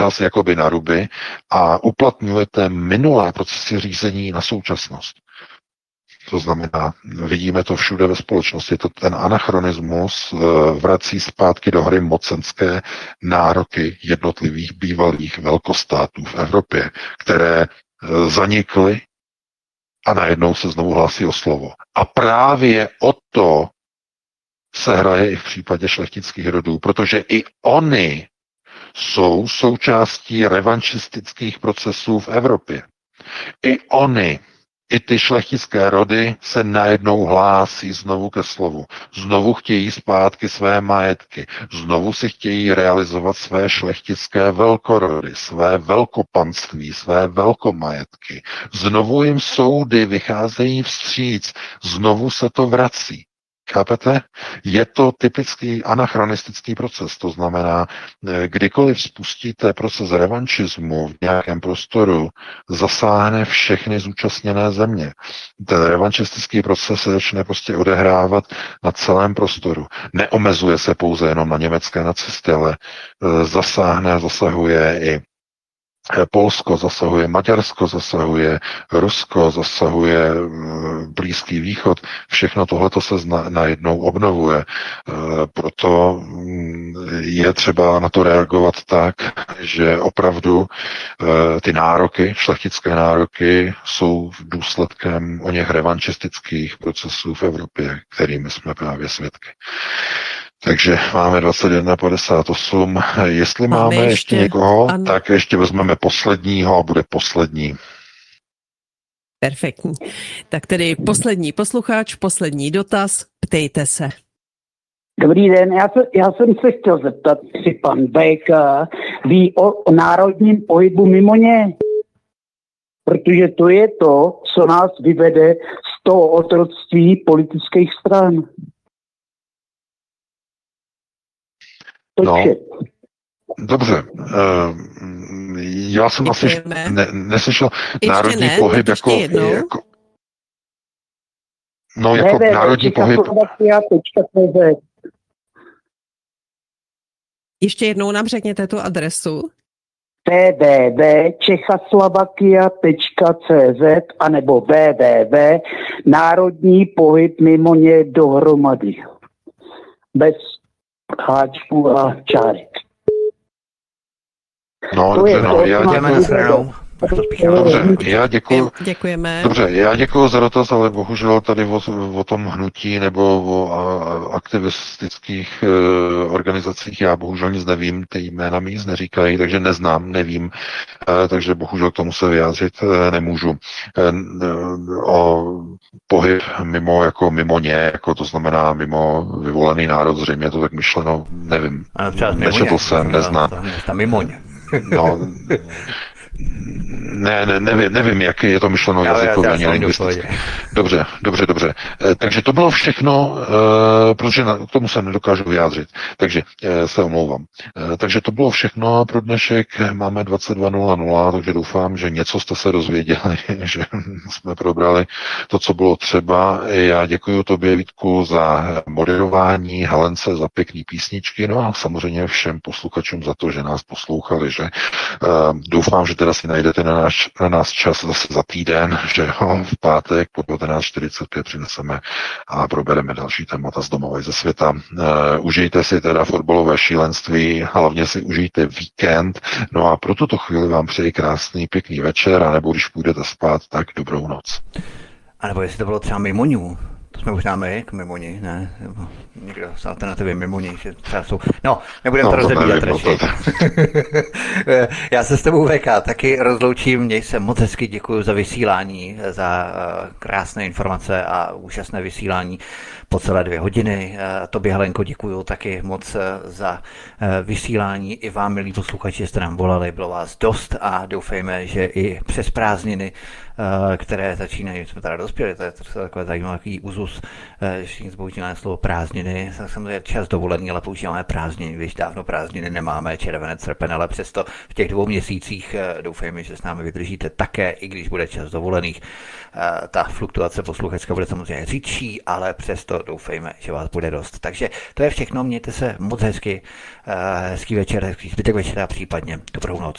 čas jakoby na ruby a uplatňujete minulé procesy řízení na současnost. To znamená, vidíme to všude ve společnosti, to ten anachronismus vrací zpátky do hry mocenské nároky jednotlivých bývalých velkostátů v Evropě, které zanikly a najednou se znovu hlásí o slovo. A právě o to se hraje i v případě šlechtických rodů, protože i oni jsou součástí revanšistických procesů v Evropě. I oni, i ty šlechtické rody se najednou hlásí znovu ke slovu. Znovu chtějí zpátky své majetky. Znovu si chtějí realizovat své šlechtické velkorody, své velkopanství, své velkomajetky. Znovu jim soudy vycházejí vstříc. Znovu se to vrací. Chápete? Je to typický anachronistický proces, to znamená, kdykoliv spustíte proces revanšismu v nějakém prostoru, zasáhne všechny zúčastněné země. Ten revanšistický proces se začne prostě odehrávat na celém prostoru. Neomezuje se pouze jenom na německé nacisty, ale zasahuje i Polsko, zasahuje Maďarsko, zasahuje Rusko, zasahuje Blízký východ. Všechno tohleto se najednou obnovuje. Proto je třeba na to reagovat tak, že opravdu ty nároky, šlechtické nároky, jsou důsledkem o něch revanšistických procesů v Evropě, kterými jsme právě svědky. Takže máme 21:58. Jestli máme ještě někoho, ano, tak ještě vezmeme posledního a bude poslední. Perfektní. Tak tedy poslední posluchač, poslední dotaz, ptejte se. Dobrý den, já jsem se chtěl zeptat, jestli pan Beck ví o národním pohybu mimo ně, protože to je to, co nás vyvede z toho otroctví politických stran. No, dobře. Já jsem asi neslyšel národní pohyb jako no, jako národní pohyb. Ještě jednou nám řekněte tu adresu. www.čechoslovakia.cz anebo www národní pohyb mimo ně dohromady. Bez háčků a čárek. No, dobře, no, já děkuji. Děkujeme. Dobře, já děkuji za dotaz, ale bohužel tady o tom hnutí nebo o aktivistických organizacích já bohužel nic nevím, ty jména mi nic neříkají, takže neznám, nevím, takže bohužel k tomu se vyjádřit nemůžu. O pohyb mimo ně, jako to znamená mimo vyvolený národ, zřejmě to tak myšleno, nevím. Nečetl jsem, neznám. Tam mimo ně. No, nevím, jak je to myšleno jazykově ani lingvisticky. Dobře. Takže to bylo všechno, protože k tomu se nedokážu vyjádřit, takže se omlouvám. Takže to bylo všechno pro dnešek, máme 22:00, takže doufám, že něco jste se dozvěděli, že jsme probrali to, co bylo třeba. Já děkuji tobě, Vítku, za moderování, Helence za pěkný písničky, no a samozřejmě všem posluchačům za to, že nás poslouchali, že doufám, že teda si najdete na nás čas zase za týden, že ho v pátek po 19:45 přineseme a probereme další témata z domova i ze světa. Užijte si teda fotbalové šílenství, hlavně si užijte víkend, no a pro tuto chvíli vám přeji krásný, pěkný večer, anebo když půjdete spát, tak dobrou noc. A nebo jestli to bylo třeba mimoňů, to jsme možná my, k mimoni, ne? Nebo někdo z alternativy mimoni, že třeba jsou... No, nebudeme to rozebírat radši. Já se s tebou, VK, taky rozloučím, měj se moc hezky, děkuji za vysílání, za krásné informace a úžasné vysílání po celé 2 hodiny. Tobě, Helenko, děkuji taky moc za vysílání. I vám, milí posluchači, jste nám volali, bylo vás dost a doufejme, že i přes prázdniny, které začínají, jsme teda dospěli, to je takový zajímavý úzus, že nic používáme slovo prázdniny, samozřejmě čas dovolený, ale používáme prázdniny, když dávno prázdniny nemáme, červenec, srpen, ale přesto v těch 2 měsících doufejme, že s námi vydržíte také, i když bude čas dovolených. Ta fluktuace posluchačka bude samozřejmě řidší, ale přesto doufejme, že vás bude dost. Takže to je všechno, mějte se moc hezky, hezký večer, hezký zbytek večera, případně dobrou noc.